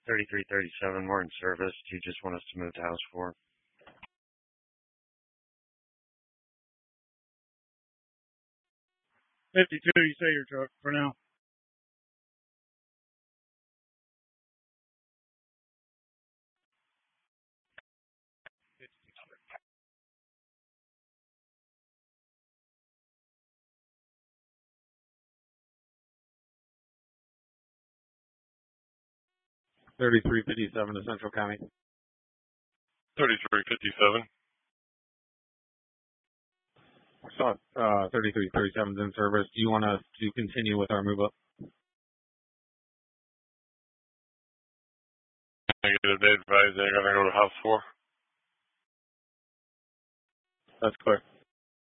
3337, we're in service. Do you just want us to move to house 4? 52, you say your truck for now. $33.57 to Central County. $33.57. So, 3337 is in service. Do you want us to continue with our move up? Negative, they advise they're going to go to house 4. That's clear.